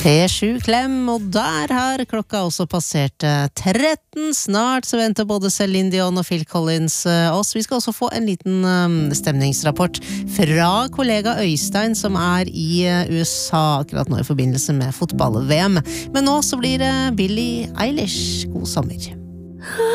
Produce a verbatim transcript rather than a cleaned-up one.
P sju Klem, og der har klokka også passert tretten. Snart så venter både Celine Dion og Phil Collins oss. Vi skal også få en liten um, stemningsrapport fra kollega Øystein, som er i U S A akkurat nå i forbindelse med fotball-V M. Men nå så blir det Billie Eilish. God sommer.